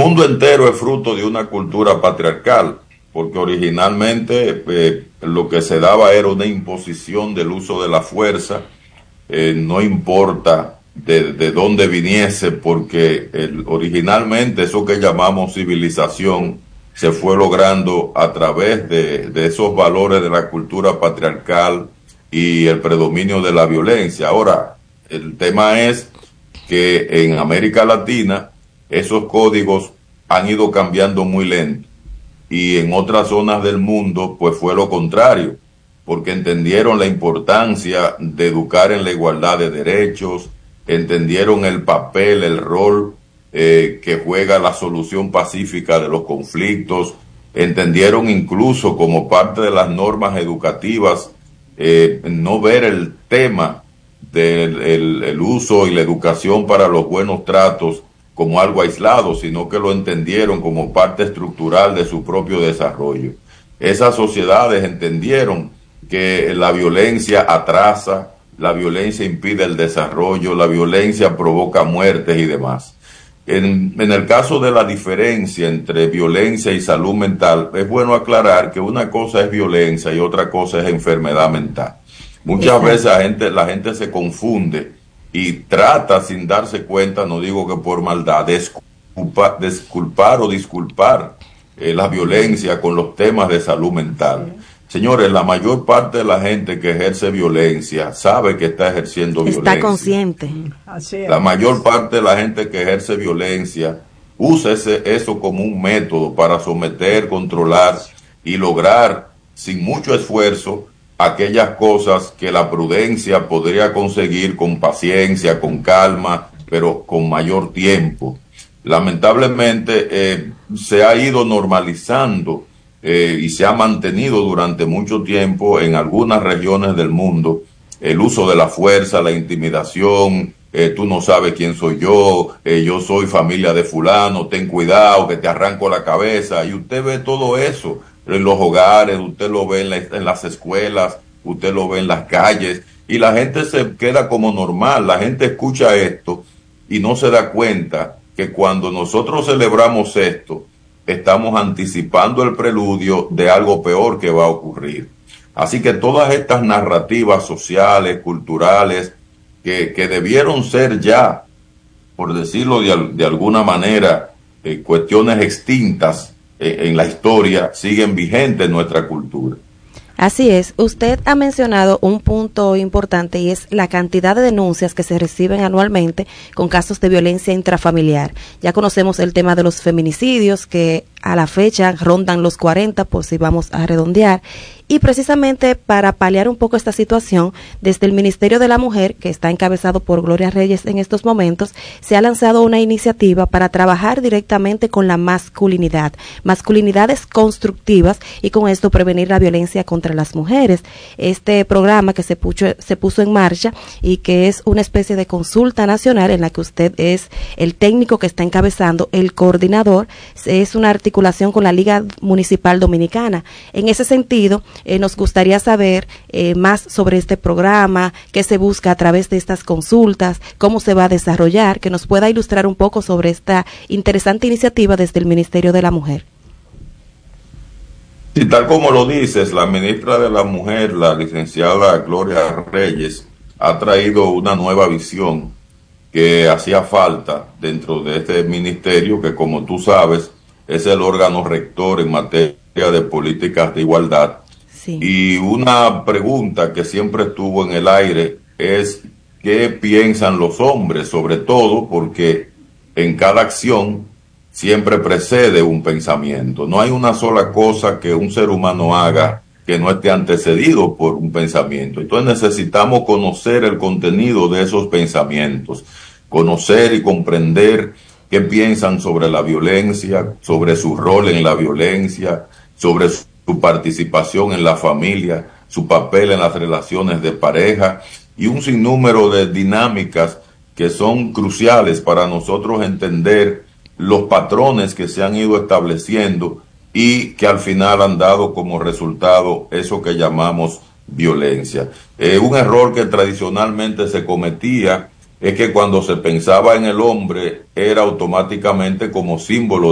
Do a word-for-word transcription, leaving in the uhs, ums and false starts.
mundo entero es fruto de una cultura patriarcal, porque originalmente eh, lo que se daba era una imposición del uso de la fuerza, eh, no importa de, de dónde viniese, porque el, originalmente eso que llamamos civilización se fue logrando a través de, de esos valores de la cultura patriarcal y el predominio de la violencia. Ahora, el tema es que en América Latina esos códigos han ido cambiando muy lento, y en otras zonas del mundo pues fue lo contrario, porque entendieron la importancia de educar en la igualdad de derechos, entendieron el papel, el rol eh, que juega la solución pacífica de los conflictos, entendieron incluso como parte de las normas educativas eh, no ver el tema del el, el uso y la educación para los buenos tratos como algo aislado, sino que lo entendieron como parte estructural de su propio desarrollo. Esas sociedades entendieron que la violencia atrasa, la violencia impide el desarrollo, la violencia provoca muertes y demás. En, en el caso de la diferencia entre violencia y salud mental, es bueno aclarar que una cosa es violencia y otra cosa es enfermedad mental. Muchas Exacto. veces la gente, la gente se confunde y trata sin darse cuenta, no digo que por maldad, de disculpa, disculpar o disculpar eh, la violencia con los temas de salud mental. Sí. Señores, la mayor parte de la gente que ejerce violencia sabe que está ejerciendo está violencia. Está consciente. Así es. La mayor parte de la gente que ejerce violencia usa ese, eso como un método para someter, controlar y lograr sin mucho esfuerzo aquellas cosas que la prudencia podría conseguir con paciencia, con calma, pero con mayor tiempo. Lamentablemente eh, se ha ido normalizando eh, y se ha mantenido durante mucho tiempo en algunas regiones del mundo el uso de la fuerza, la intimidación, eh, tú no sabes quién soy yo, eh, yo soy familia de fulano, ten cuidado que te arranco la cabeza, y usted ve todo eso en los hogares, usted lo ve en, la, en las escuelas, usted lo ve en las calles, y la gente se queda como normal, la gente escucha esto y no se da cuenta que cuando nosotros celebramos esto, estamos anticipando el preludio de algo peor que va a ocurrir. Así que todas estas narrativas sociales, culturales, que, que debieron ser ya, por decirlo de, de alguna manera, eh, cuestiones extintas eh, en la historia, siguen vigentes en nuestra cultura. Así es, usted ha mencionado un punto importante y es la cantidad de denuncias que se reciben anualmente con casos de violencia intrafamiliar. Ya conocemos el tema de los feminicidios que a la fecha rondan los cuarenta, por si vamos a redondear. Y precisamente para paliar un poco esta situación, desde el Ministerio de la Mujer, que está encabezado por Gloria Reyes en estos momentos, se ha lanzado una iniciativa para trabajar directamente con la masculinidad, masculinidades constructivas, y con esto prevenir la violencia contra las mujeres. Este programa que se puso, se puso en marcha y que es una especie de consulta nacional en la que usted es el técnico que está encabezando, el coordinador, es una articulación con la Liga Municipal Dominicana. En ese sentido, Eh, nos gustaría saber eh, más sobre este programa, qué se busca a través de estas consultas, cómo se va a desarrollar, que nos pueda ilustrar un poco sobre esta interesante iniciativa desde el Ministerio de la Mujer. Sí, tal como lo dices, la ministra de la Mujer, la licenciada Gloria Reyes, ha traído una nueva visión que hacía falta dentro de este ministerio, que como tú sabes, es el órgano rector en materia de políticas de igualdad. Sí. Y una pregunta que siempre estuvo en el aire es ¿qué piensan los hombres? Sobre todo porque en cada acción siempre precede un pensamiento. No hay una sola cosa que un ser humano haga que no esté antecedido por un pensamiento. Entonces necesitamos conocer el contenido de esos pensamientos, conocer y comprender qué piensan sobre la violencia, sobre su rol en la violencia, sobre su su participación en la familia, su papel en las relaciones de pareja y un sinnúmero de dinámicas que son cruciales para nosotros entender los patrones que se han ido estableciendo y que al final han dado como resultado eso que llamamos violencia. Eh, un error que tradicionalmente se cometía es que cuando se pensaba en el hombre era automáticamente como símbolo